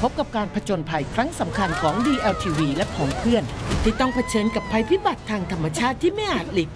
บกับการผจญภัยครั้งสำคัญของ DLTV และของเพื่อนที่ต้องเผชิญกับภัยพิบัติทางธรรมชาติที่ไม่อาจหลีก